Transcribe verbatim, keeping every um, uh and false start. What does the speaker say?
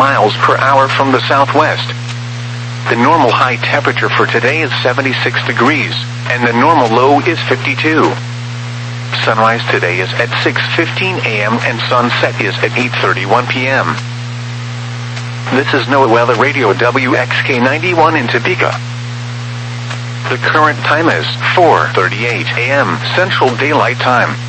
miles per hour from the southwest. The normal high temperature for today is seventy-six degrees, and the normal low is fifty-two. Sunrise today is at six fifteen a.m. and sunset is at eight thirty-one p.m. This is NOAA Weather Radio W X K ninety-one in Topeka. The current time is four thirty-eight a.m. Central Daylight Time.